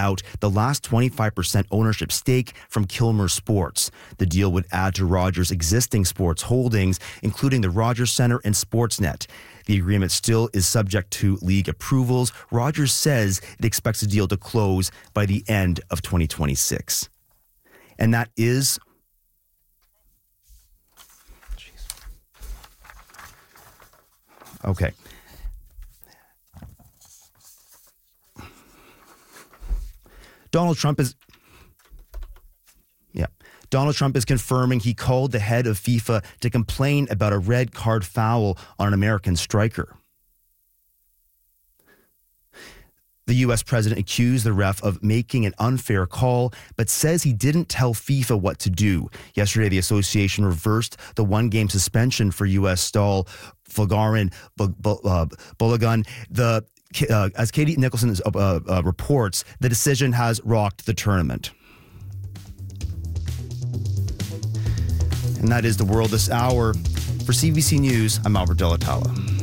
out the last 25% ownership stake from Kilmer Sports. The deal would add to Rogers' existing sports holdings, including the Rogers Centre and Sportsnet. The agreement still is subject to league approvals. Rogers says it expects the deal to close by the end of 2026. And that is... Okay. Donald Trump is confirming he called the head of FIFA to complain about a red card foul on an American striker. The U.S. president accused the ref of making an unfair call, but says he didn't tell FIFA what to do. Yesterday, the association reversed the one-game suspension for U.S. star Florian Balogun. As Katie Nicholson reports, the decision has rocked the tournament. And that is the world this hour. For CBC News, I'm Albert Delatala.